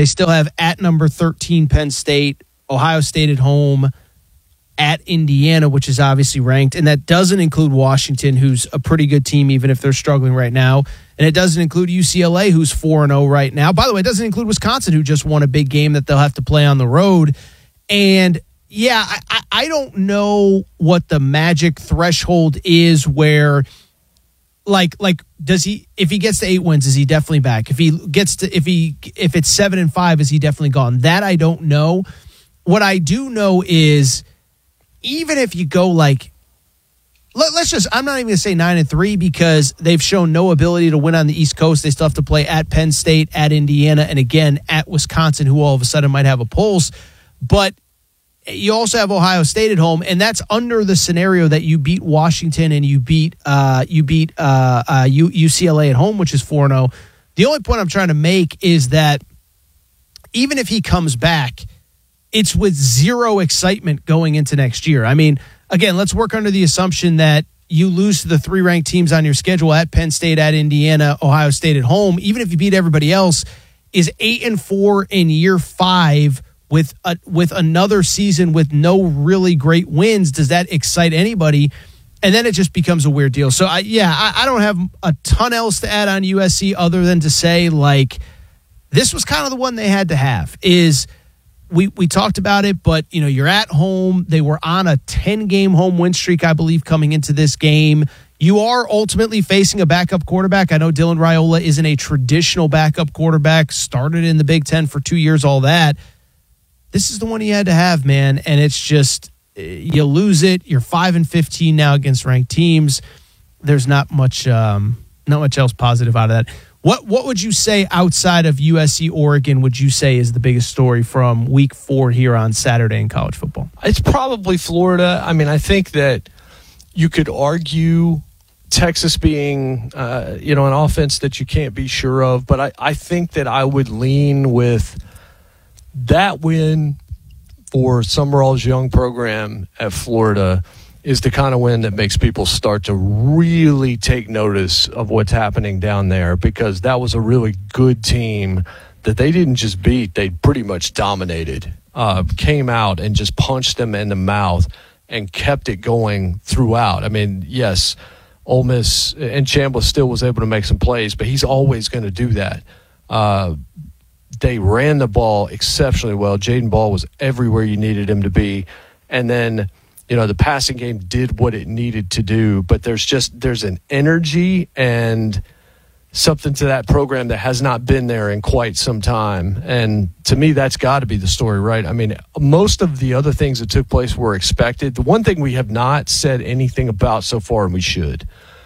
They still have at number 13 Penn State, Ohio State at home, at Indiana, which is obviously ranked. And that doesn't include Washington, who's a pretty good team, even if they're struggling right now. And it doesn't include UCLA, who's 4-0 right now. By the way, it doesn't include Wisconsin, who just won a big game that they'll have to play on the road. And yeah, I don't know what the magic threshold is where, like, does he, if he gets to 8 wins, is he definitely back? If he gets to, if it's 7-5, is he definitely gone? That I don't know. What I do know is, even if you go like, let's just, I'm not even going to say 9-3 because they've shown no ability to win on the East Coast. They still have to play at Penn State, at Indiana, and again at Wisconsin, who all of a sudden might have a pulse. But you also have Ohio State at home, and that's under the scenario that you beat Washington and you beat UCLA at home, which is 4-0. The only point I'm trying to make is that even if he comes back, it's with zero excitement going into next year. I mean, again, let's work under the assumption that you lose to the 3 ranked teams on your schedule at Penn State, at Indiana, Ohio State at home. Even if you beat everybody else, is 8-4 in year 5 with another season with no really great wins. Does that excite anybody? And then it just becomes a weird deal. So I don't have a ton else to add on USC other than to say, like, this was kind of the one they had to have. Is we talked about it, but you're at home. They were on a 10-game home win streak, I believe, coming into this game. You are ultimately facing a backup quarterback. I know Dylan Raiola isn't a traditional backup quarterback, started in the Big Ten for 2 years, all that. This is the one you had to have, man, and it's just, you lose it. You're 5-15 now against ranked teams. There's not much else positive out of that. What would you say outside of USC Oregon would you say is the biggest story from week 4 here on Saturday in college football? It's probably Florida. I mean, I think that you could argue Texas being, an offense that you can't be sure of, but I think that I would lean with that win for Summerall's young program at Florida is the kind of win that makes people start to really take notice of what's happening down there, because that was a really good team that they didn't just beat, they pretty much dominated, came out and just punched them in the mouth and kept it going throughout. I mean, yes, Ole Miss and Chambliss still was able to make some plays, but he's always going to do that. They ran the ball exceptionally well. Jaden Ball was everywhere you needed him to be. And then, the passing game did what it needed to do, but there's an energy and something to that program that has not been there in quite some time. And to me, that's got to be the story, right? I mean, most of the other things that took place were expected. The one thing we have not said anything about so far, and we should,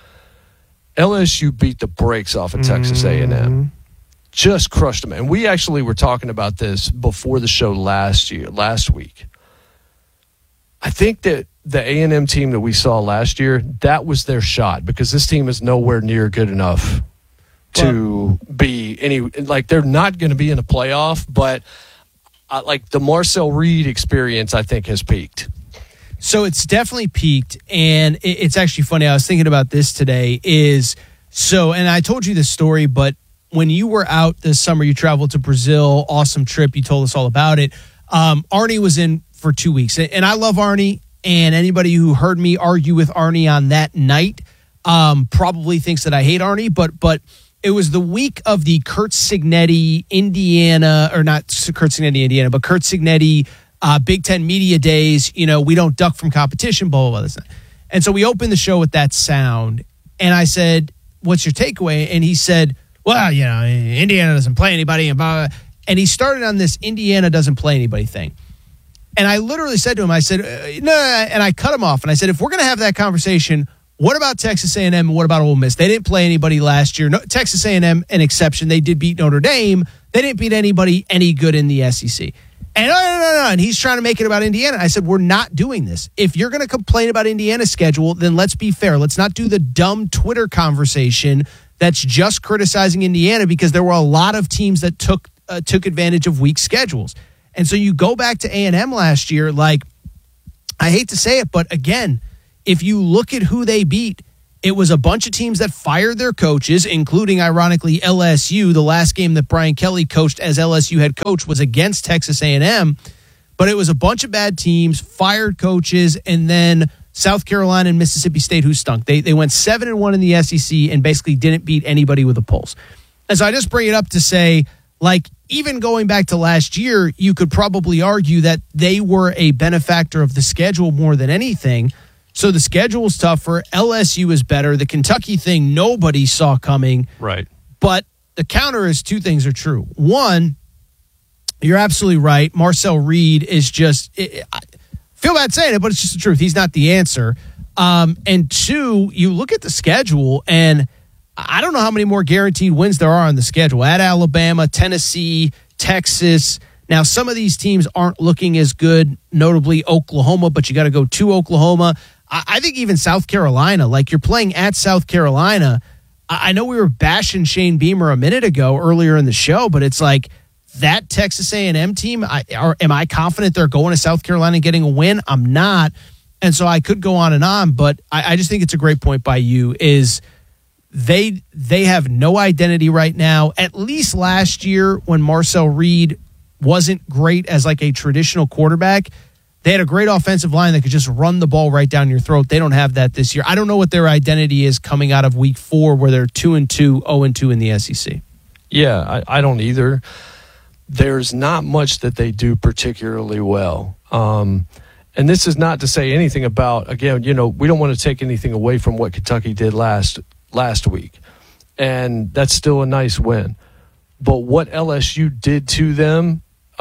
LSU beat the brakes off of Texas A&M. Just crushed them. And we actually were talking about this before the show last week. I think that the A&M team that we saw last year, that was their shot, because this team is nowhere near good enough to be any, like, they're not going to be in a playoff, but like the Marcel Reed experience, I think, has peaked. So it's definitely peaked, and it's actually funny. I was thinking about this today and I told you this story, but when you were out this summer, you traveled to Brazil, awesome trip. You told us all about it. Arnie was in for 2 weeks, and I love Arnie, and anybody who heard me argue with Arnie on that night probably thinks that I hate Arnie, but it was the week of the Curt Cignetti Indiana, or not Curt Cignetti Indiana, but Curt Cignetti Big Ten Media Days. We don't duck from competition, blah, blah, blah. And so we opened the show with that sound, and I said, what's your takeaway? And he said, well, Indiana doesn't play anybody, and blah, blah. And he started on this Indiana doesn't play anybody thing. And I literally said to him, I said, no, and I cut him off. And I said, if we're going to have that conversation, what about Texas A&M and what about Ole Miss? They didn't play anybody last year. No, Texas A&M, an exception. They did beat Notre Dame. They didn't beat anybody any good in the SEC. And no. And he's trying to make it about Indiana. I said, we're not doing this. If you're going to complain about Indiana's schedule, then let's be fair. Let's not do the dumb Twitter conversation that's just criticizing Indiana, because there were a lot of teams that took advantage of weak schedules. And so you go back to A&M last year, like, I hate to say it, but again, if you look at who they beat, It was a bunch of teams that fired their coaches, including, ironically, LSU. The last game that Brian Kelly coached as LSU head coach was against Texas A&M. But it was a bunch of bad teams, fired coaches, and then South Carolina and Mississippi State, who stunk. They went 7-1 in the SEC and basically didn't beat anybody with a pulse. And so I just bring it up to say, like, even going back to last year, you could probably argue that they were a benefactor of the schedule more than anything. So the schedule is tougher. LSU is better. The Kentucky thing nobody saw coming. Right. But the counter is two things are true. One, you're absolutely right. Marcel Reed is just, I feel bad saying it, but it's just the truth. He's not the answer. And two, you look at the schedule, and I don't know how many more guaranteed wins there are on the schedule. At Alabama, Tennessee, Texas. Now, some of these teams aren't looking as good, notably Oklahoma, but you got to go to Oklahoma. I think even South Carolina, like you're playing at South Carolina. I know we were bashing Shane Beamer a minute ago earlier in the show, but it's like that Texas A&M team, am I confident they're going to South Carolina and getting a win? I'm not. And so I could go on, but I just think it's a great point by you is they have no identity right now. At least last year when Marcel Reed wasn't great as like a traditional quarterback, they had a great offensive line that could just run the ball right down your throat. They don't have that this year. I don't know what their identity is coming out of week 4 where they're 2-2, 0-2 in the SEC. Yeah, I don't either. There's not much that they do particularly well. And this is not to say anything about, again, we don't want to take anything away from what Kentucky did last week. And that's still a nice win. But what LSU did to them,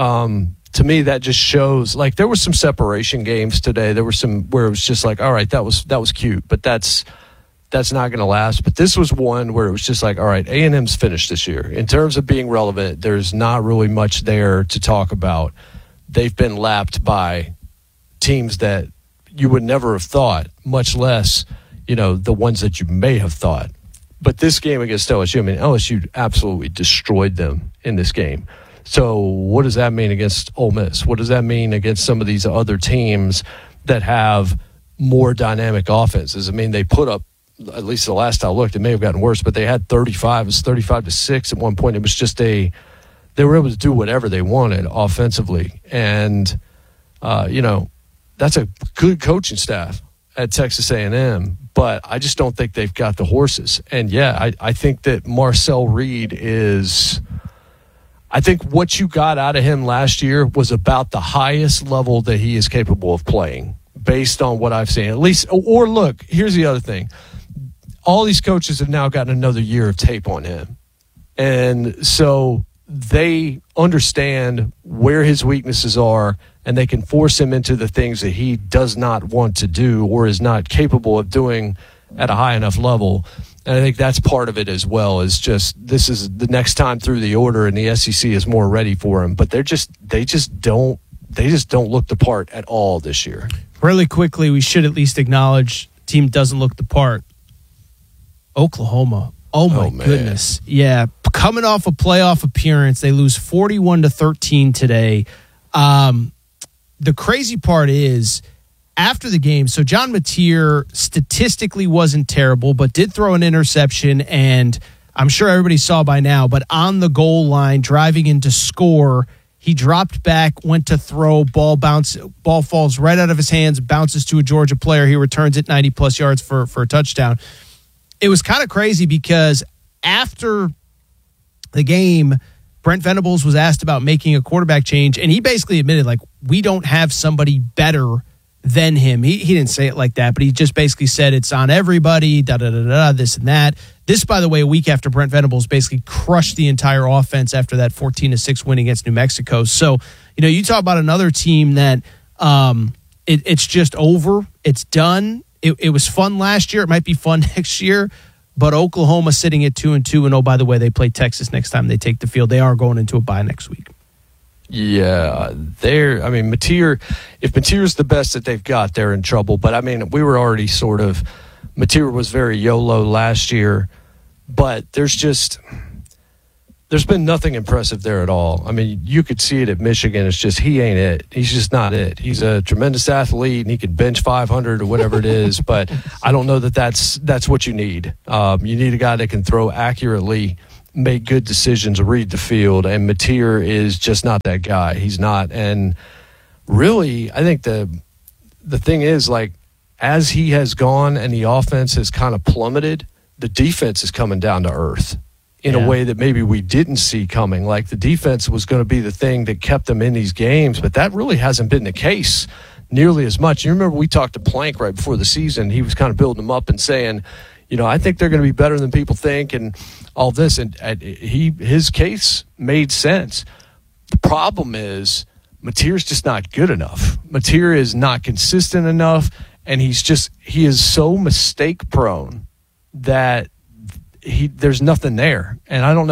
to me, that just shows, like, there were some separation games today. There were some where it was just like, all right, that was cute, but that's not going to last. But this was one where it was just like, all right, A&M's finished this year. In terms of being relevant, there's not really much there to talk about. They've been lapped by teams that you would never have thought, much less, the ones that you may have thought. But this game against LSU, LSU absolutely destroyed them in this game. So what does that mean against Ole Miss? What does that mean against some of these other teams that have more dynamic offenses? They put up, at least the last I looked, it may have gotten worse, but they had 35. It was 35-6 at one point. It was just they were able to do whatever they wanted offensively. And, that's a good coaching staff at Texas A&M, but I just don't think they've got the horses. And, yeah, I think that Marcel Reed is – I think what you got out of him last year was about the highest level that he is capable of playing based on what I've seen. At least, or look, here's the other thing. All these coaches have now gotten another year of tape on him. And so they understand where his weaknesses are, and they can force him into the things that he does not want to do or is not capable of doing at a high enough level. And I think that's part of it as well, is just this is the next time through the order and the SEC is more ready for him. But they just don't look the part at all this year. Really quickly, we should at least acknowledge the team doesn't look the part. Oklahoma. Oh my goodness. Yeah. Coming off a playoff appearance, they lose 41-13 today. The crazy part is, after the game, so John Mateer statistically wasn't terrible, but did throw an interception, and I'm sure everybody saw by now, but on the goal line, driving in to score, he dropped back, went to throw, ball falls right out of his hands, bounces to a Georgia player. He returns it 90-plus yards for a touchdown. It was kind of crazy because after the game, Brent Venables was asked about making a quarterback change, and he basically admitted, like, we don't have somebody better than him. He didn't say it like that, but he just basically said it's on everybody, this and that. This, by the way, a week after Brent Venables basically crushed the entire offense after that 14-6 win against New Mexico. So, you talk about another team that it's just over. It's done. It was fun last year. It might be fun next year. But Oklahoma sitting at 2-2, and oh, by the way, they play Texas next time they take the field. They are going into a bye next week. Yeah, Mateer, if Mateer's the best that they've got, they're in trouble. But, we were already Mateer was very YOLO last year, but there's there's been nothing impressive there at all. I mean, you could see it at Michigan. It's just he ain't it. He's just not it. He's a tremendous athlete, and he could bench 500 or whatever it is, but I don't know that that's what you need. You need a guy that can throw accurately, make good decisions, read the field, and Mateer is just not that guy. He's not. And really, I think the thing is, like, as he has gone and the offense has kind of plummeted, the defense is coming down to earth in a way that maybe we didn't see coming. Like, the defense was going to be the thing that kept them in these games, but that really hasn't been the case nearly as much. You remember we talked to Plank right before the season. He was kind of building them up and saying, you know, I think they're going to be better than people think and all this. And his case made sense. The problem is Mateer's just not good enough. Mateer is not consistent enough, and he is so mistake prone that there's nothing there. And I don't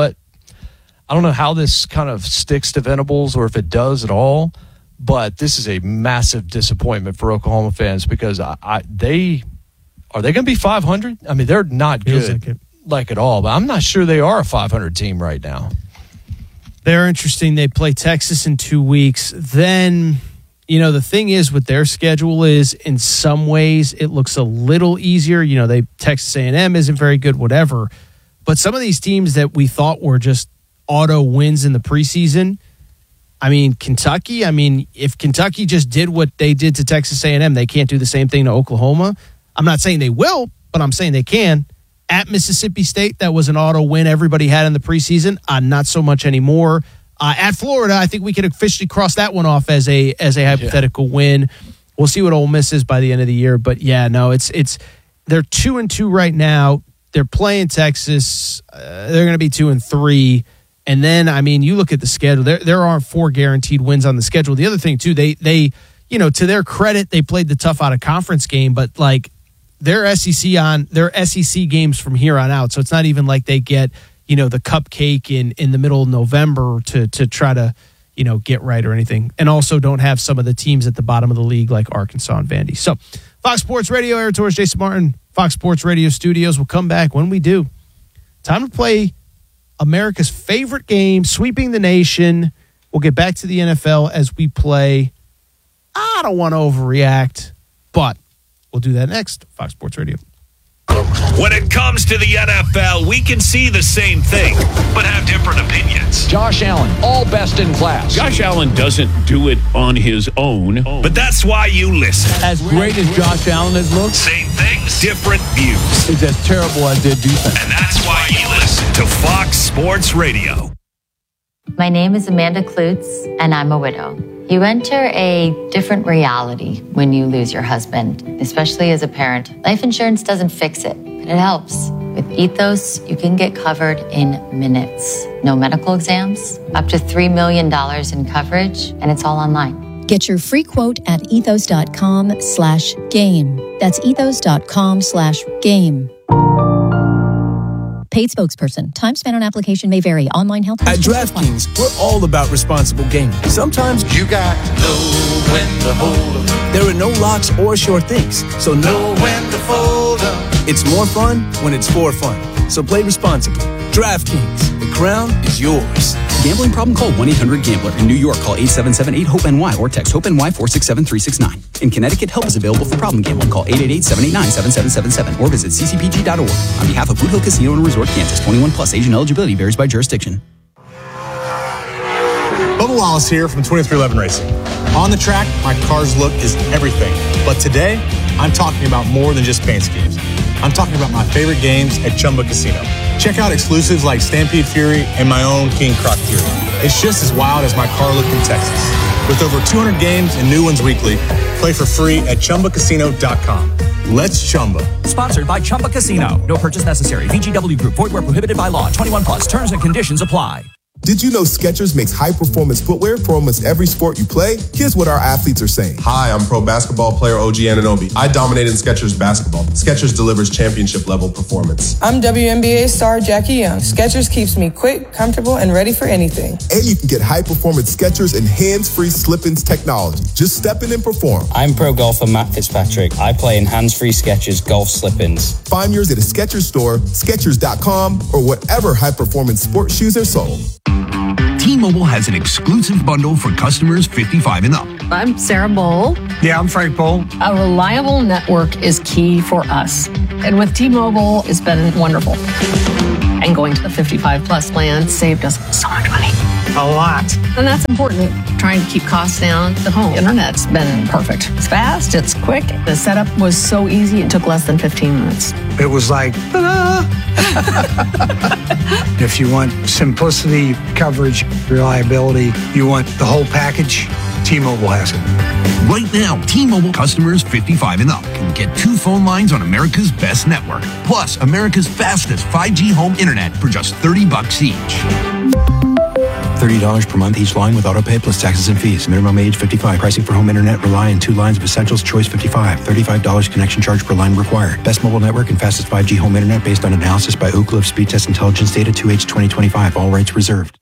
know how this kind of sticks to Venables or if it does at all, but this is a massive disappointment for Oklahoma fans because are they going to be 500? I mean, they're not good like at all, but I'm not sure they are a 500 team right now. They're interesting. They play Texas in 2 weeks. Then, you know, the thing is with their schedule is in some ways it looks a little easier. You know, Texas A&M isn't very good, whatever. But some of these teams that we thought were just auto wins in the preseason, I mean, Kentucky, if Kentucky just did what they did to Texas A&M, they can't do the same thing to Oklahoma. I'm not saying they will, but I'm saying they can. At Mississippi State, that was an auto win everybody had in the preseason. Not so much anymore. At Florida, I think we could officially cross that one off as a hypothetical win. We'll see what Ole Miss is by the end of the year. But yeah, no, it's they're 2-2 right now. They're playing Texas. They're going to be 2-3. And then, I mean, you look at the schedule. There aren't 4 guaranteed wins on the schedule. The other thing too, they you know, to their credit, they played the tough out of conference game, but like their SEC games from here on out. So it's not even like they get, you know, the cupcake in the middle of November to try to, you know, get right or anything. And also don't have some of the teams at the bottom of the league like Arkansas and Vandy. So Fox Sports Radio, Aaron Torres, Jason Martin, Fox Sports Radio Studios. We'll come back when we do. Time to play America's favorite game, sweeping the nation. We'll get back to the NFL as we play. I don't want to overreact, but we'll do that next. Fox Sports Radio. When it comes to the NFL, we can see the same thing, but have different opinions. Josh Allen, all best in class. Josh Allen doesn't do it on his own. But that's why you listen. As great as Josh Allen has looked, same things, different views. It's as terrible as their defense. And that's why you listen to Fox Sports Radio. My name is Amanda Klutz, and I'm a widow. You enter a different reality when you lose your husband, especially as a parent. Life insurance doesn't fix it, but it helps. With Ethos, you can get covered in minutes. No medical exams, up to $3 million in coverage, and it's all online. Get your free quote at ethos.com/game. That's ethos.com/game. Paid spokesperson. Time spent on application may vary. Online health. At DraftKings, we're all about responsible gaming. Sometimes you got to know when to hold 'em. There are no locks or sure things, so know when to fold 'em. It's more fun when it's for fun. So play responsibly. DraftKings, the crown is yours. Gambling problem? Call 1-800-GAMBLER. In New York, call 877-8-HOPE-NY or text HOPE-NY 467-369. In Connecticut, help is available for problem gambling. Call 888-789-7777 or visit ccpg.org. On behalf of Boot Hill Casino and Resort, Kansas, 21 plus. Age and eligibility varies by jurisdiction. Bubba Wallace here from 2311 Racing. On the track, my car's look is everything. But today, I'm talking about more than just paint schemes. I'm talking about my favorite games at Chumba Casino. Check out exclusives like Stampede Fury and my own King Croc Fury. It's just as wild as my car look in Texas. With over 200 games and new ones weekly, play for free at ChumbaCasino.com. Let's Chumba. Sponsored by Chumba Casino. No purchase necessary. VGW Group. Void where prohibited by law. 21 plus. Terms and conditions apply. Did you know Skechers makes high-performance footwear for almost every sport you play? Here's what our athletes are saying. Hi, I'm pro basketball player OG Anunoby. I dominated Skechers basketball. Skechers delivers championship-level performance. I'm WNBA star Jackie Young. Skechers keeps me quick, comfortable, and ready for anything. And you can get high-performance Skechers and hands-free slip-ins technology. Just step in and perform. I'm pro golfer Matt Fitzpatrick. I play in hands-free Skechers golf slip-ins. Find yours at a Skechers store, Skechers.com, or whatever high-performance sports shoes are sold. T-Mobile has an exclusive bundle for customers 55 and up. I'm Sarah Bowl. Yeah, I'm Frank Bowl. A reliable network is key for us. And with T-Mobile, it's been wonderful. And going to the 55 plus plan saved us so much money. A lot. And that's important. Trying to keep costs down. The home internet's been perfect. It's fast, it's quick. The setup was so easy, it took less than 15 minutes. It was like, ta-da! If you want simplicity, coverage, reliability, you want the whole package, T-Mobile has it. Right now, T-Mobile customers 55 and up can get 2 phone lines on America's best network, plus America's fastest 5G home internet for just $30 each. $30 per month each line with autopay plus taxes and fees. Minimum age 55. Pricing for home internet rely on 2 lines of Essentials. Choice 55. $35 connection charge per line required. Best mobile network and fastest 5G home internet based on analysis by Ookla of Speed Test Intelligence data 2H 2025. All rights reserved.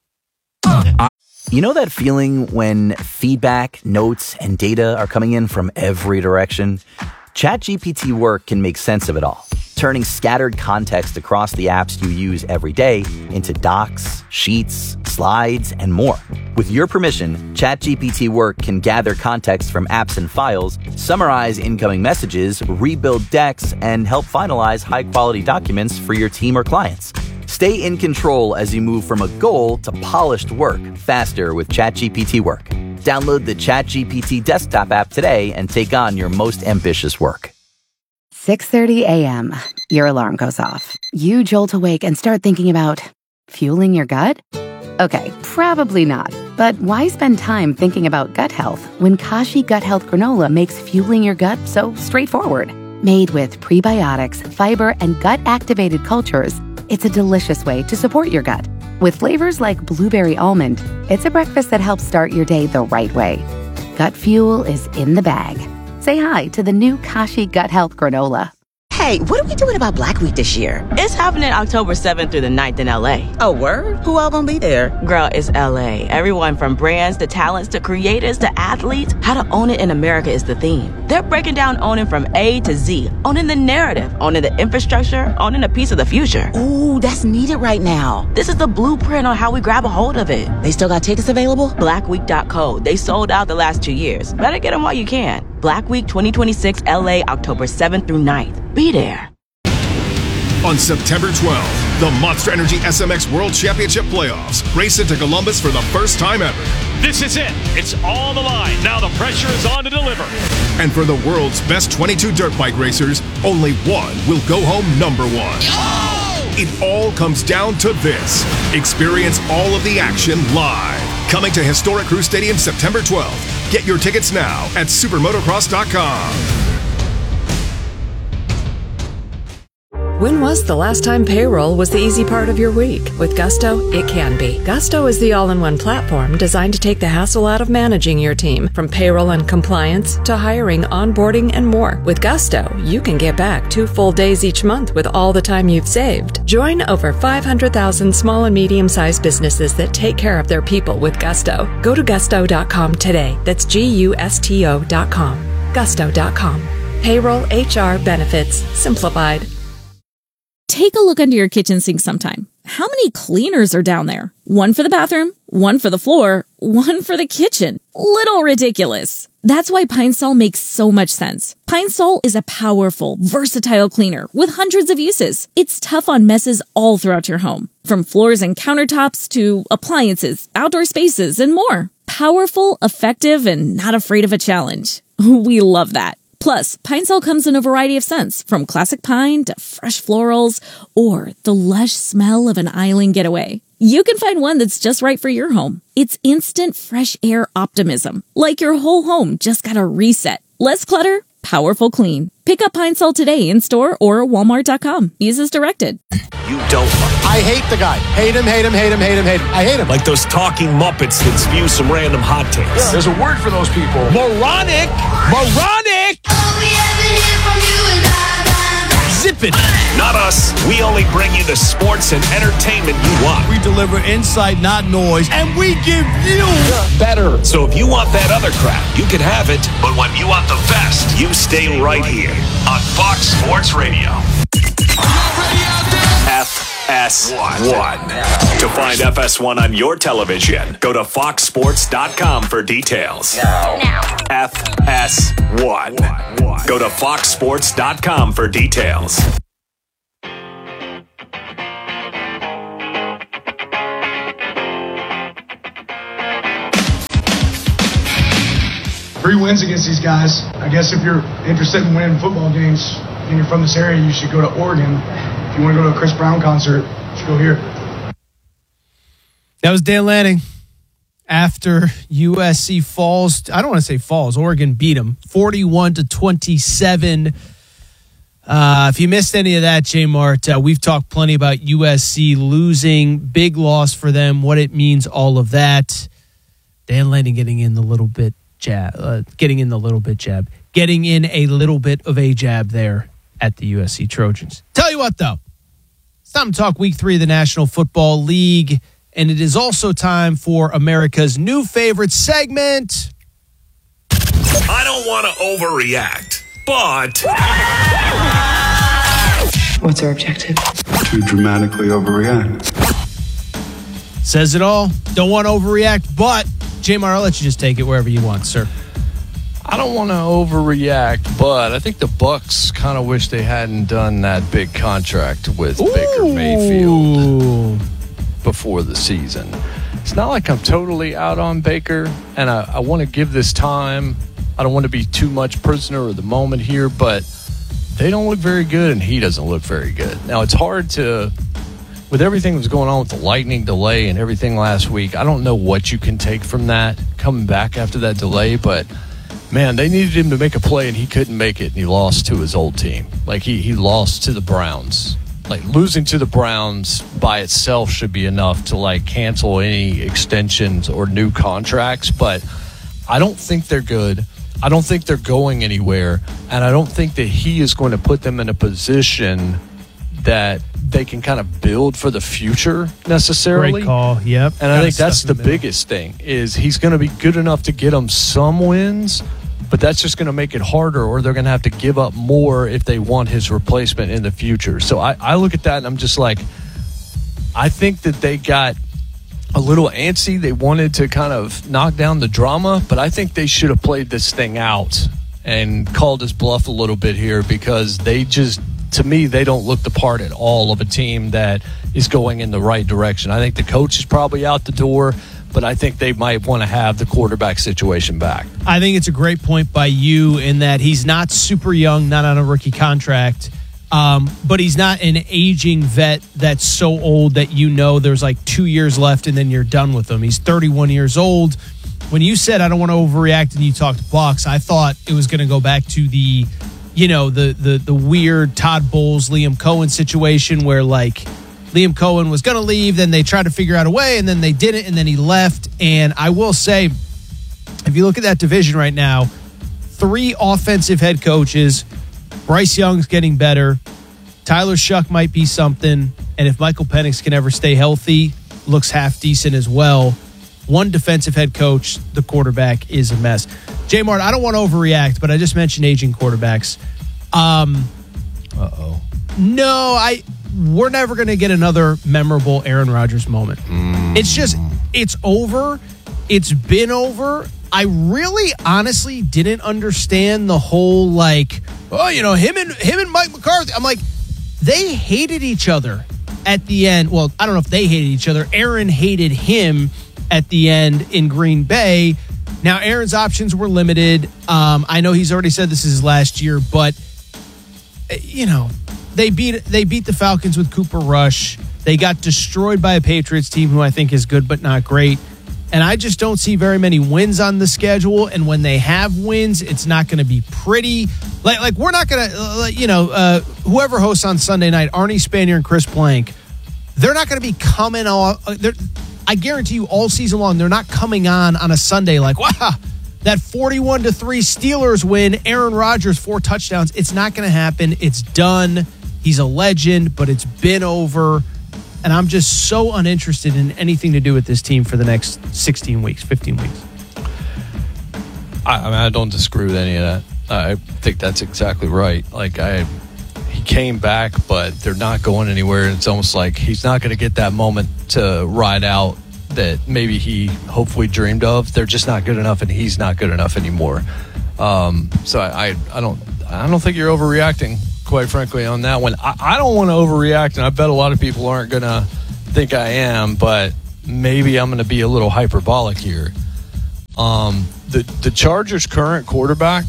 You know that feeling when feedback, notes, and data are coming in from every direction? ChatGPT Work can make sense of it all, turning scattered context across the apps you use every day into docs, sheets, slides, and more. With your permission, ChatGPT Work can gather context from apps and files, summarize incoming messages, rebuild decks, and help finalize high-quality documents for your team or clients. Stay in control as you move from a goal to polished work faster with ChatGPT Work. Download the ChatGPT desktop app today and take on your most ambitious work. 6:30 a.m. Your alarm goes off. You jolt awake and start thinking about fueling your gut? Okay, probably not. But why spend time thinking about gut health when Kashi Gut Health Granola makes fueling your gut so straightforward? Made with prebiotics, fiber, and gut-activated cultures, it's a delicious way to support your gut. With flavors like blueberry almond, it's a breakfast that helps start your day the right way. Gut fuel is in the bag. Say hi to the new Kashi Gut Health Granola. Hey, what are we doing about Black Week this year? It's happening October 7th through the 9th in LA. Oh, word? Who all gonna be there? Girl, it's LA. Everyone from brands to talents to creators to athletes. How to own it in America is the theme. They're breaking down owning from A to Z. Owning the narrative, owning the infrastructure, owning a piece of the future. Ooh, that's needed right now. This is the blueprint on how we grab a hold of it. They still got tickets available? Blackweek.co. They sold out the last 2 years. Better get them while you can. Black Week 2026 LA, October 7th through 9th. Be there. On September 12th, the Monster Energy SMX World Championship Playoffs race into Columbus for the first time ever. This is it. It's all the line. Now the pressure is on to deliver. And for the world's best 22 dirt bike racers, only one will go home number one. Oh! It all comes down to this. Experience all of the action live. Coming to Historic Crew Stadium September 12th. Get your tickets now at supermotocross.com. When was the last time payroll was the easy part of your week? With Gusto, it can be. Gusto is the all-in-one platform designed to take the hassle out of managing your team, from payroll and compliance to hiring, onboarding, and more. With Gusto, you can get back 2 full days each month with all the time you've saved. Join over 500,000 small and medium-sized businesses that take care of their people with Gusto. Go to gusto.com today. That's GUSTO.com. Gusto.com. Payroll, HR, benefits, simplified. Take a look under your kitchen sink sometime. How many cleaners are down there? One for the bathroom, one for the floor, one for the kitchen. Little ridiculous. That's why Pine Sol makes so much sense. Pine Sol is a powerful, versatile cleaner with hundreds of uses. It's tough on messes all throughout your home, from floors and countertops to appliances, outdoor spaces, and more. Powerful, effective, and not afraid of a challenge. We love that. Plus, Pine Sol comes in a variety of scents, from classic pine to fresh florals, or the lush smell of an island getaway. You can find one that's just right for your home. It's instant fresh air optimism, like your whole home just got a reset. Less clutter, powerful clean. Pick up Pine Sol today in-store or Walmart.com. Use as directed. You don't like. I hate the guy. Hate him. I hate him. Like those talking Muppets that spew some random hot takes. Yeah. There's a word for those people. Moronic! Zip it! Not us. We only bring you the sports and entertainment you want. We deliver insight, not noise, and we give you better. So if you want that other crap, you can have it. But when you want the best, you stay right here on Fox Sports Radio. FS1. To find FS1 on your television, go to foxsports.com for details. Now. FS1. Go to foxsports.com for details. Three wins against these guys. I guess if you're interested in winning football games and you're from this area, you should go to Oregon. If you want to go to a Chris Brown concert, you should go here. That was Dan Lanning after USC falls. I don't want to say falls. Oregon beat them 41-27. If you missed any of that, J Mart, we've talked plenty about USC losing. Big loss for them. What it means, all of that. Dan Lanning getting in a little bit of a jab there at the USC Trojans. Tell you what, though, it's time to talk Week 3 of the National Football League, and it is also time for America's new favorite segment. I don't want to overreact, but... What's our objective? To dramatically overreact. Says it all. Don't want to overreact, but... J-Mar, I'll let you just take it wherever you want, sir. I don't want to overreact, but I think the Bucs kind of wish they hadn't done that big contract with Baker Mayfield before the season. It's not like I'm totally out on Baker, and I want to give this time. I don't want to be too much prisoner of the moment here, but they don't look very good, and he doesn't look very good. Now, it's hard to... With everything that was going on with the lightning delay and everything last week, I don't know what you can take from that coming back after that delay, but man, they needed him to make a play and he couldn't make it, and he lost to his old team. Like he lost to the Browns. Like losing to the Browns by itself should be enough to like cancel any extensions or new contracts, but I don't think they're good. I don't think they're going anywhere, and I don't think that he is going to put them in a position that they can kind of build for the future necessarily. Great call, yep. And I think that's the biggest thing, is he's going to be good enough to get them some wins, but that's just going to make it harder, or they're going to have to give up more if they want his replacement in the future. So I look at that and I'm just like, I think that they got a little antsy. They wanted to kind of knock down the drama, but I think they should have played this thing out and called his bluff a little bit here, because they just, to me, they don't look the part at all of a team that is going in the right direction. I think the coach is probably out the door, but I think they might want to have the quarterback situation back. I think it's a great point by you in that he's not super young, not on a rookie contract, but he's not an aging vet that's so old that there's like 2 years left and then you're done with him. He's 31 years old. When you said I don't want to overreact and you talked Bucs, I thought it was going to go back to the weird Todd Bowles, Liam Cohen situation where like Liam Cohen was going to leave, then they tried to figure out a way, and then they didn't, and then he left. And I will say, if you look at that division right now, 3 offensive head coaches, Bryce Young's getting better, Tyler Shuck might be something, and if Michael Penix can ever stay healthy, looks half decent as well. 1 defensive head coach, the quarterback is a mess. J-Mart, I don't want to overreact, but I just mentioned aging quarterbacks. No, we're never going to get another memorable Aaron Rodgers moment. It's over. It's been over. I really honestly didn't understand the whole him and Mike McCarthy. I'm like, they hated each other at the end. Well, I don't know if they hated each other. Aaron hated him at the end in Green Bay. Now, Aaron's options were limited. I know he's already said this is his last year, but they beat the Falcons with Cooper Rush. They got destroyed by a Patriots team who I think is good but not great. And I just don't see very many wins on the schedule. And when they have wins, it's not going to be pretty. Like we're not going to, whoever hosts on Sunday night, Arnie Spanier and Chris Plank, they're not going to be coming on. I guarantee you all season long, they're not coming on a Sunday like, wow, that 41-3 Steelers win, Aaron Rodgers 4 touchdowns. It's not going to happen. It's done. He's a legend, but it's been over. And I'm just so uninterested in anything to do with this team for the next 16 weeks, 15 weeks. I don't disagree with any of that. I think that's exactly right. He came back, but they're not going anywhere. It's almost like he's not going to get that moment to ride out that maybe he hopefully dreamed of. They're just not good enough, and he's not good enough anymore. So I don't think you're overreacting, quite frankly, on that one. I don't want to overreact, and I bet a lot of people aren't going to think I am, but maybe I'm going to be a little hyperbolic here. The Chargers' current quarterback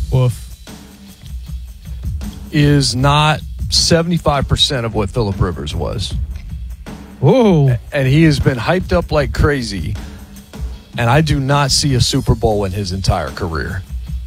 is not 75% of what Phillip Rivers was. Whoa. And he has been hyped up like crazy, and I do not see a Super Bowl in his entire career.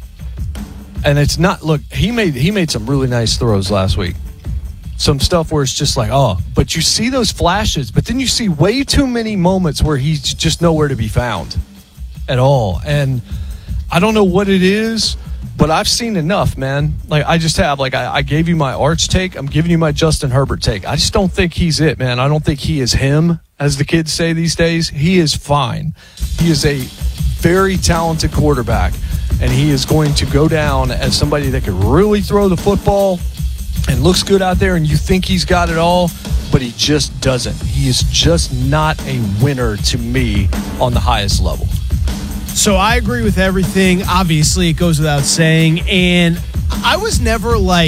And it's not, look, he made some really nice throws last week. Some stuff where it's just like, oh, but you see those flashes, but then you see way too many moments where he's just nowhere to be found at all. And I don't know what it is, but I've seen enough, man. I just have. I gave you my Arch take. I'm giving you my Justin Herbert take. I just don't think he's it, man. I don't think he is him, as the kids say these days. He is fine. He is a very talented quarterback, and he is going to go down as somebody that can really throw the football and looks good out there, and you think he's got it all, but he just doesn't. He is just not a winner to me on the highest level. So I agree with everything. Obviously, it goes without saying. And I was never I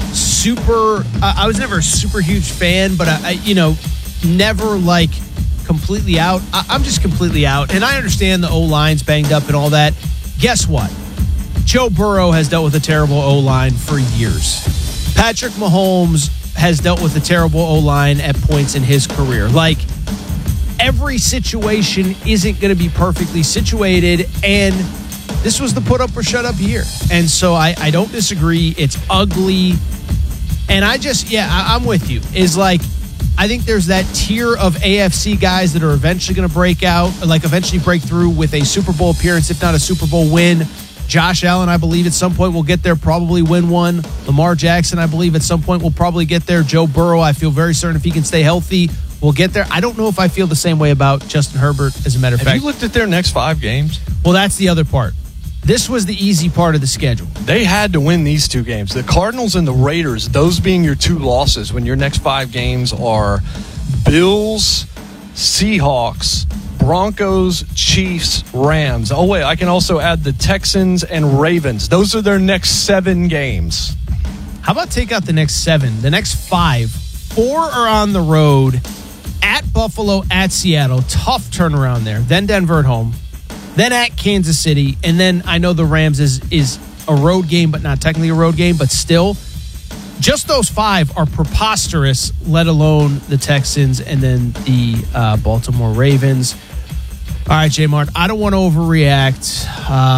was never a super huge fan, but never completely out. I'm just completely out. And I understand the O-line's banged up and all that. Guess what? Joe Burrow has dealt with a terrible O-line for years. Patrick Mahomes has dealt with a terrible O-line at points in his career. Every situation isn't going to be perfectly situated, and this was the put up or shut up year. And so I don't disagree. It's ugly. And I'm with you. I think there's that tier of AFC guys that are eventually going to break out, eventually break through with a Super Bowl appearance, if not a Super Bowl win. Josh Allen, I believe at some point will get there, probably win one. Lamar Jackson, I believe at some point will probably get there. Joe Burrow, I feel very certain if he can stay healthy, will get there. I don't know if I feel the same way about Justin Herbert, as a matter of fact. Have you looked at their next 5 games? Well, that's the other part. This was the easy part of the schedule. They had to win these 2 games. The Cardinals and the Raiders, those being your 2 losses when your next 5 games are Bills, Seahawks, Broncos, Chiefs, Rams. Oh, wait, I can also add the Texans and Ravens. Those are their next 7 games. How about take out the next 7? The next 5, 4 are on the road, at Buffalo, at Seattle. Tough turnaround there. Then Denver at home. Then at Kansas City. And then I know the Rams is a road game, but not technically a road game, but still. Just those 5 are preposterous, let alone the Texans and then the Baltimore Ravens. All right, J Mart, I don't want to overreact,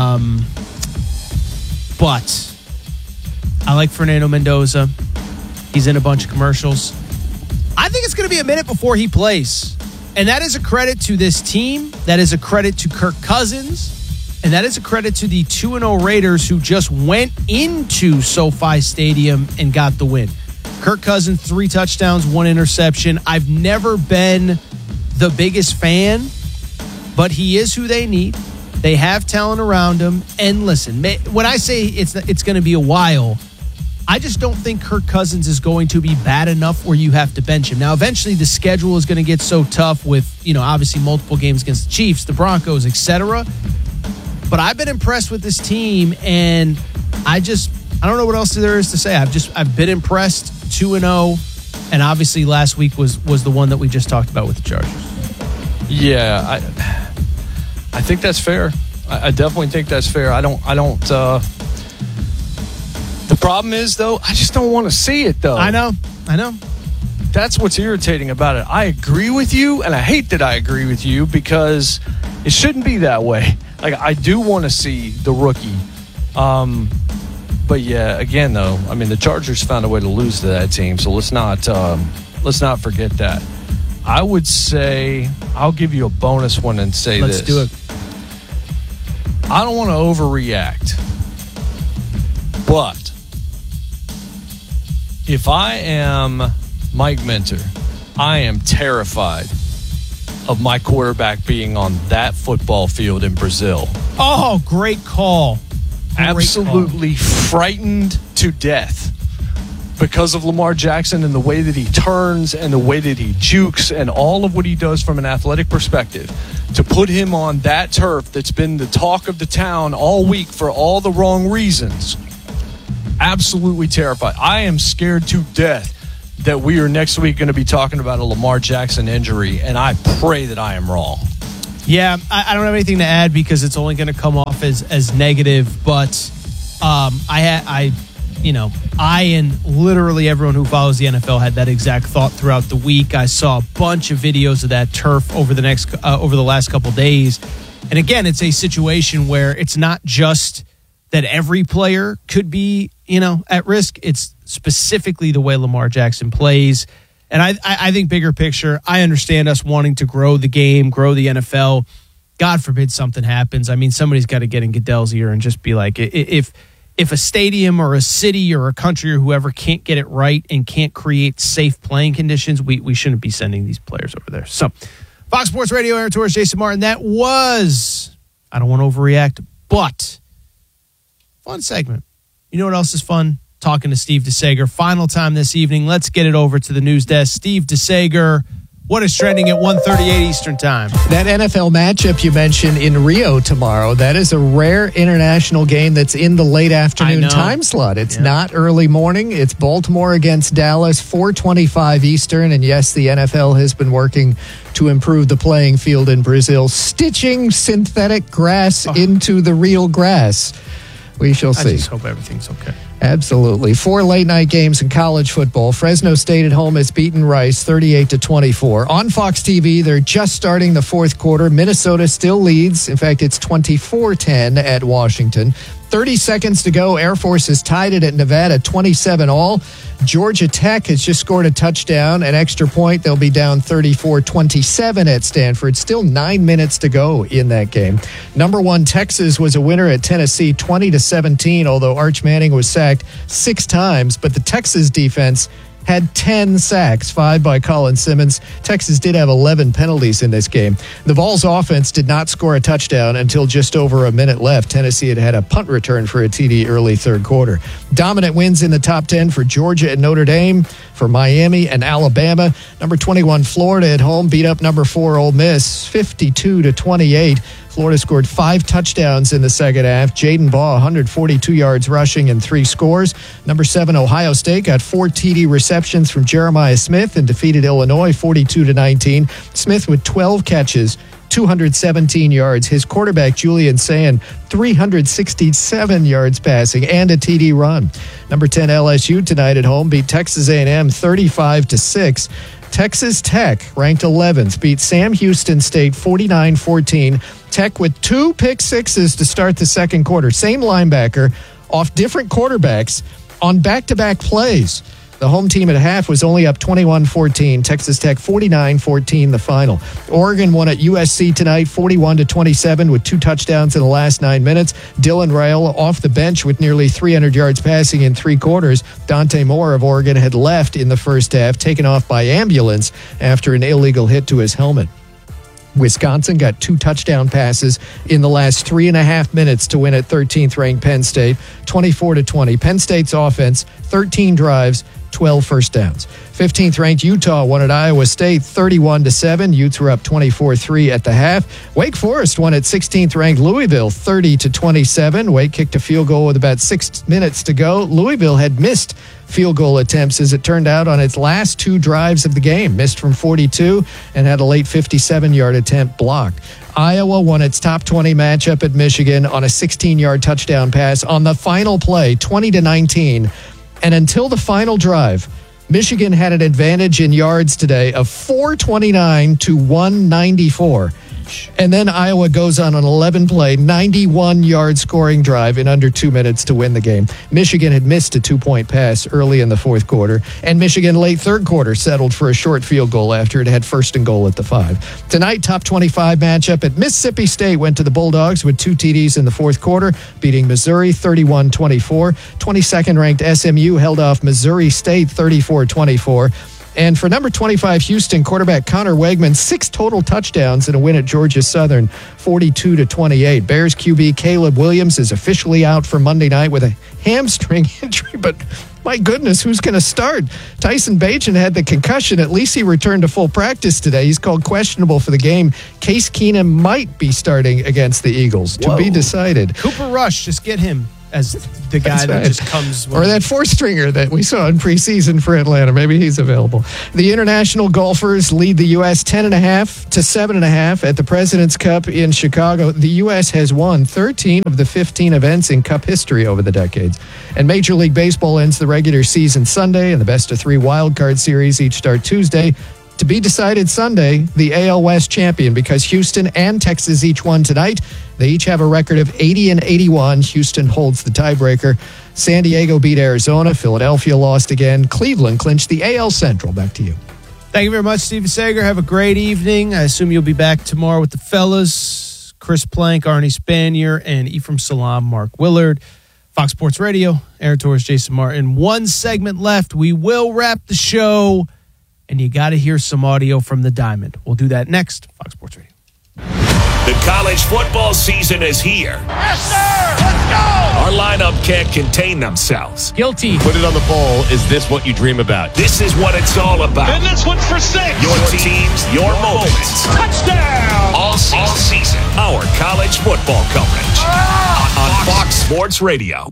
but I like Fernando Mendoza. He's in a bunch of commercials. I think it's going to be a minute before he plays. And that is a credit to this team. That is a credit to Kirk Cousins. And that is a credit to the 2-0 Raiders who just went into SoFi Stadium and got the win. Kirk Cousins, 3 touchdowns, 1 interception. I've never been the biggest fan, but he is who they need. They have talent around him. And listen, when I say it's going to be a while, I just don't think Kirk Cousins is going to be bad enough where you have to bench him. Now, eventually the schedule is going to get so tough with, obviously multiple games against the Chiefs, the Broncos, etc. But I've been impressed with this team, and I don't know what else there is to say. I've been impressed. 2-0, and obviously last week was the one that we just talked about with the Chargers. Yeah, I think that's fair. I definitely think that's fair. I don't. The problem is, though, I just don't want to see it, though. I know. that's what's irritating about it. I agree with you, and I hate that I agree with you because it shouldn't be that way. Like, I do want to see the rookie. But yeah, again though, I mean, the Chargers found a way to lose to that team, so let's not forget that. I would say I'll give you a bonus one and say Let's do it. I don't want to overreact, but if I am Mike Minter, I am terrified of my quarterback being on that football field in Brazil. Oh, great call. Absolutely frightened to death because of Lamar Jackson and the way that he turns and the way that he jukes and all of what he does from an athletic perspective. To put him on that turf that's been the talk of the town all week for all the wrong reasons. Absolutely terrified. I am scared to death that we are next week going to be talking about a Lamar Jackson injury, and I pray that I am wrong. Yeah, I don't have anything to add because it's only going to come off as negative, but I and literally everyone who follows the NFL had that exact thought throughout the week. I saw a bunch of videos of that turf over the last couple days. And again, it's a situation where it's not just that every player could be, at risk. It's specifically the way Lamar Jackson plays. And I think bigger picture, I understand us wanting to grow the game, grow the NFL. God forbid something happens. I mean, somebody's got to get in Goodell's ear and just be like, if a stadium or a city or a country or whoever can't get it right and can't create safe playing conditions, we shouldn't be sending these players over there. So, Fox Sports Radio, Aaron Torres, Jason Martin, that was, I don't want to overreact, but fun segment. You know what else is fun? Talking to Steve DeSager. Final time this evening. Let's get it over to the news desk. Steve DeSager, what is trending at 1:38 Eastern Time? That NFL matchup you mentioned in Rio tomorrow, that is a rare international game that's in the late afternoon time slot. It's not early morning. It's Baltimore against Dallas, 4:25 Eastern. And yes, the NFL has been working to improve the playing field in Brazil, stitching synthetic grass into the real grass. We shall see. I just hope everything's okay. Absolutely. 4 late-night games in college football. Fresno State at home has beaten Rice 38-24. On Fox TV, they're just starting the fourth quarter. Minnesota still leads. In fact, it's 24-10 at Washington. 30 seconds to go. Air Force has tied it at Nevada 27-all. Georgia Tech has just scored a touchdown. An extra point. They'll be down 34-27 at Stanford. Still 9 minutes to go in that game. Number 1, Texas was a winner at Tennessee 20-17, although Arch Manning was sacked 6 times. But the Texas defense had 10 sacks, 5 by Colin Simmons. Texas did have 11 penalties in this game. The Vols offense did not score a touchdown until just over a minute left. Tennessee had a punt return for a TD early third quarter. Dominant wins in the top 10 for Georgia and Notre Dame, for Miami and Alabama. Number 21, Florida at home beat up number 4, Ole Miss, 52-28. Florida scored 5 touchdowns in the second half. Jaden Baugh, 142 yards rushing and 3 scores. Number 7, Ohio State got 4 TD receptions from Jeremiah Smith and defeated Illinois 42-19. Smith with 12 catches, 217 yards. His quarterback, Julian Sayin, 367 yards passing and a TD run. Number 10, LSU tonight at home beat Texas A&M 35-6. Texas Tech, ranked 11th, beat Sam Houston State 49-14. Tech with 2 pick sixes to start the second quarter. Same linebacker off different quarterbacks on back-to-back plays. The home team at half was only up 21-14. Texas Tech 49-14 the final. Oregon won at USC tonight 41-27 with 2 touchdowns in the last 9 minutes. Dylan Raiola off the bench with nearly 300 yards passing in 3 quarters. Dante Moore of Oregon had left in the first half, taken off by ambulance after an illegal hit to his helmet. Wisconsin got 2 touchdown passes in the last 3.5 minutes to win at 13th ranked Penn State, 24-20. Penn State's offense, 13 drives, 12 first downs. 15th ranked Utah won at Iowa State 31-7. Utes were up 24-3 at the half. Wake Forest won at 16th ranked Louisville 30-27. Wake kicked a field goal with about 6 minutes to go. Louisville had missed field goal attempts, as it turned out, on its last 2 drives of the game. Missed from 42 and had a late 57-yard attempt blocked. Iowa won its top 20 matchup at Michigan on a 16-yard touchdown pass on the final play, 20-19. And until the final drive, Michigan had an advantage in yards today of 429 to 194. And then Iowa goes on an 11-play, 91-yard scoring drive in under 2 minutes to win the game. Michigan had missed a 2-point pass early in the fourth quarter, and Michigan late third quarter settled for a short field goal after it had first and goal at the 5. Tonight, top 25 matchup at Mississippi State went to the Bulldogs with 2 TDs in the fourth quarter, beating Missouri 31-24. 22nd-ranked SMU held off Missouri State 34-24. And for number 25 Houston quarterback Connor Wegman, 6 total touchdowns in a win at Georgia Southern, 42-28. Bears QB Caleb Williams is officially out for Monday night with a hamstring injury, but my goodness, who's going to start? Tyson Bagent had the concussion. At least he returned to full practice today. He's called questionable for the game. Case Keenum might be starting against the Eagles. To be decided. Cooper Rush, just get him as the guy that just comes. Or that four-stringer that we saw in preseason for Atlanta. Maybe he's available. The international golfers lead the U.S. 10.5 to 7.5 at the President's Cup in Chicago. The U.S. has won 13 of the 15 events in Cup history over the decades. And Major League Baseball ends the regular season Sunday, and the best-of-3 wildcard series each start Tuesday. To be decided Sunday, the AL West champion, because Houston and Texas each won tonight. They each have a record of 80-81. Houston holds the tiebreaker. San Diego beat Arizona. Philadelphia lost again. Cleveland clinched the AL Central. Back to you. Thank you very much, Steven Sager. Have a great evening. I assume you'll be back tomorrow with the fellas. Chris Plank, Arnie Spanier, and Ephraim Salam, Mark Willard. Fox Sports Radio, Aaron Torres, Jason Martin. One segment left. We will wrap the show. And you got to hear some audio from the Diamond. We'll do that next. Fox Sports Radio. The college football season is here. Yes, sir! Let's go! Our lineup can't contain themselves. Guilty. Put it on the poll. Is this what you dream about? This is what it's all about. And this one's for 6. Your teams, your moments. Touchdown! All season. Our college football coverage. On Fox Sports Radio.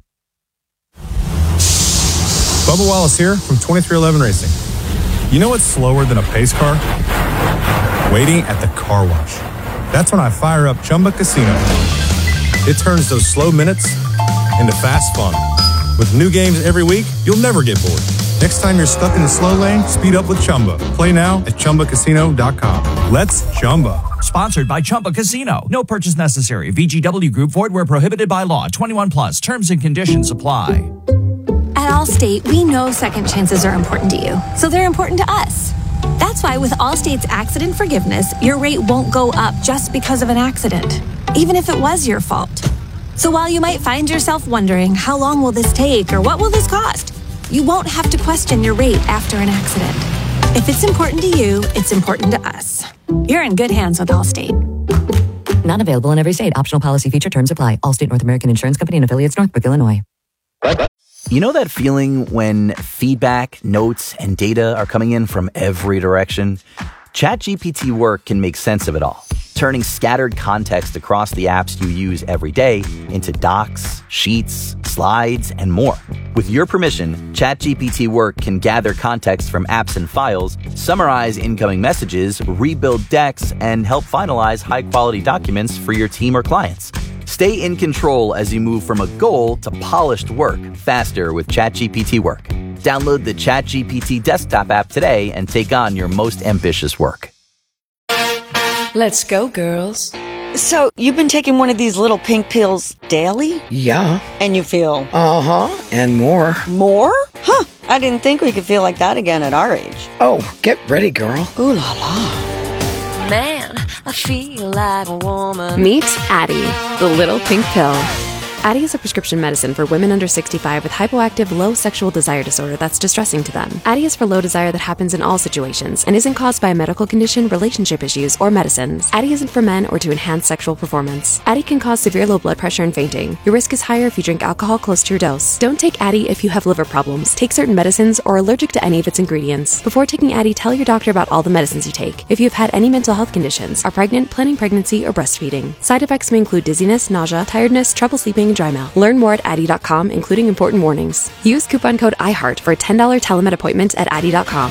Bubba Wallace here from 2311 Racing. You know what's slower than a pace car? Waiting at the car wash. That's when I fire up Chumba Casino. It turns those slow minutes into fast fun. With new games every week, you'll never get bored. Next time you're stuck in the slow lane, speed up with Chumba. Play now at ChumbaCasino.com. Let's Chumba. Sponsored by Chumba Casino. No purchase necessary. VGW Group. Void where prohibited by law. 21 plus. Terms and conditions apply. At Allstate, we know second chances are important to you, so they're important to us. That's why with Allstate's accident forgiveness, your rate won't go up just because of an accident, even if it was your fault. So while you might find yourself wondering, how long will this take or what will this cost? You won't have to question your rate after an accident. If it's important to you, it's important to us. You're in good hands with Allstate. Not available in every state. Optional policy feature terms apply. Allstate North American Insurance Company and affiliates, Northbrook, Illinois. You know that feeling when feedback, notes, and data are coming in from every direction? ChatGPT Work can make sense of it all, turning scattered context across the apps you use every day into docs, sheets, slides, and more. With your permission, ChatGPT Work can gather context from apps and files, summarize incoming messages, rebuild decks, and help finalize high-quality documents for your team or clients. Stay in control as you move from a goal to polished work faster with ChatGPT Work. Download the ChatGPT desktop app today and take on your most ambitious work. Let's go, girls. So, you've been taking one of these little pink pills daily? Yeah. And you feel? Uh-huh. And more. More? Huh. I didn't think we could feel like that again at our age. Oh, get ready, girl. Ooh la la. Man, I feel like a woman. Meet Addyi, the little pink pill. Addyi is a prescription medicine for women under 65 with hypoactive low sexual desire disorder that's distressing to them. Addyi is for low desire that happens in all situations and isn't caused by a medical condition, relationship issues, or medicines. Addyi isn't for men or to enhance sexual performance. Addyi can cause severe low blood pressure and fainting. Your risk is higher if you drink alcohol close to your dose. Don't take Addyi if you have liver problems, take certain medicines, or are allergic to any of its ingredients. Before taking Addyi, tell your doctor about all the medicines you take. If you have had any mental health conditions, are pregnant, planning pregnancy, or breastfeeding. Side effects may include dizziness, nausea, tiredness, trouble sleeping, and dry mouth. Learn more at Addyi.com, including important warnings. Use coupon code IHEART for a $10 telemed appointment at Addyi.com.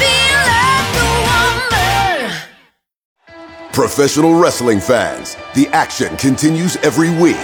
Professional wrestling fans, the action continues every week.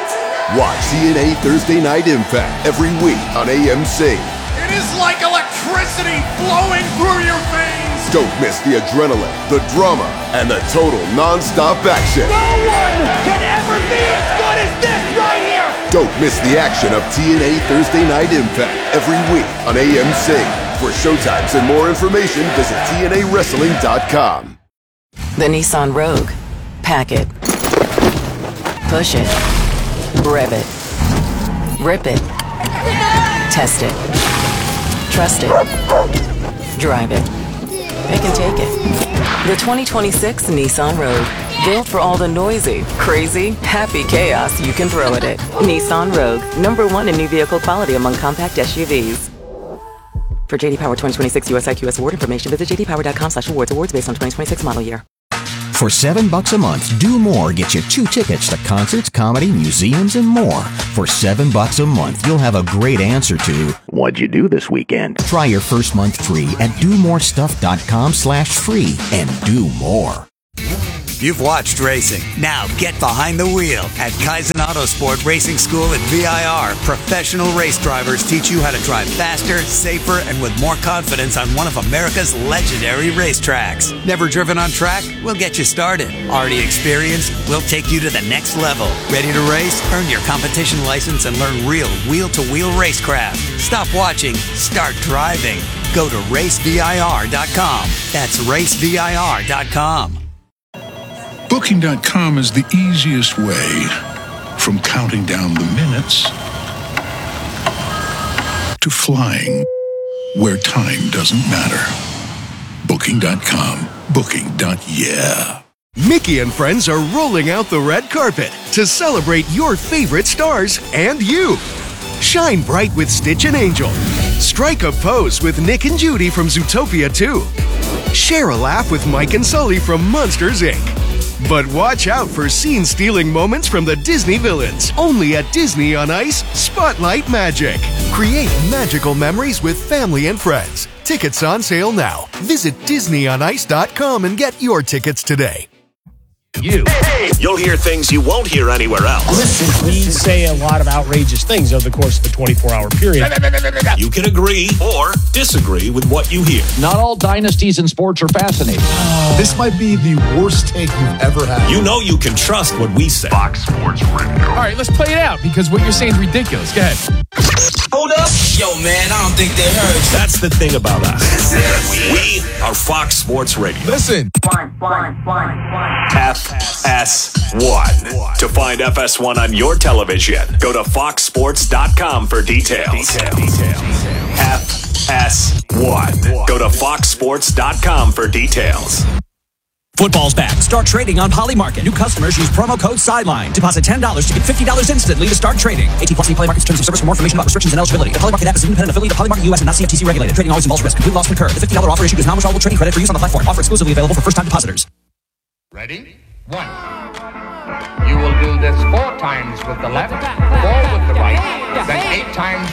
Watch TNA Thursday Night Impact every week on AMC. It is like electricity. electricity flowing through your veins. Don't miss the adrenaline, the drama, and the total non-stop action. No one can ever be as good as this right here. Don't miss the action of TNA Thursday Night Impact every week on AMC. For showtimes and more information, visit TNAWrestling.com. The Nissan Rogue. Pack it. Push it. Rev it. Rip it. Test it. Trust it. Drive it. They can take it. The 2026 Nissan Rogue. Built for all the noisy, crazy, happy chaos you can throw at it. Nissan Rogue. #1 in new vehicle quality among compact SUVs. For JD Power 2026 US IQS award information, visit jdpower.com/awards. Awards based on 2026 model year. For $7 a month, Do More gets you 2 tickets to concerts, comedy, museums, and more. For $7 a month, you'll have a great answer to what'd you do this weekend? Try your first month free at domorestuff.com/free and do more. You've watched racing. Now get behind the wheel at Kaizen Autosport Racing School at VIR. Professional race drivers teach you how to drive faster, safer, and with more confidence on one of America's legendary racetracks. Never driven on track? We'll get you started. Already experienced? We'll take you to the next level. Ready to race? Earn your competition license and learn real wheel-to-wheel racecraft. Stop watching. Start driving. Go to racevir.com. That's racevir.com. Booking.com is the easiest way from counting down the minutes to flying where time doesn't matter. Booking.com. Booking.yeah. Mickey and friends are rolling out the red carpet to celebrate your favorite stars and you. Shine bright with Stitch and Angel. Strike a pose with Nick and Judy from Zootopia 2. Share a laugh with Mike and Sully from Monsters, Inc. But watch out for scene-stealing moments from the Disney villains. Only at Disney on Ice, Spotlight Magic. Create magical memories with family and friends. Tickets on sale now. Visit DisneyOnIce.com and get your tickets today. You'll hear things you won't hear anywhere else. Listen, we say a lot of outrageous things over the course of a 24-hour period. You can agree or disagree with what you hear. Not all dynasties in sports are fascinating. This might be the worst take you've ever had. You know you can trust what we say. Fox Sports Radio. All right, let's play it out because what you're saying is ridiculous. Go ahead. Hold up. Yo, man, I don't think they heard you. That's the thing about us. We are Fox Sports Radio. Listen. FS1. To find FS1 on your television, go to foxsports.com for details. FS1. Go to foxsports.com for details. Football's back. Start trading on Polymarket. New customers use promo code SIDELINE. Deposit $10 to get $50 instantly to start trading. 18+ Polymarket's terms of service. For more information about restrictions and eligibility. The Polymarket app is an independent affiliate of Polymarket US and not CFTC regulated. Trading always involves risk. Complete loss can occur. The $50 offer issued is non-withdrawable trading credit for use on the platform. Offer exclusively available for first-time depositors. Ready? 1. You will do this 4 times with the left, 4 with the right, then 8 times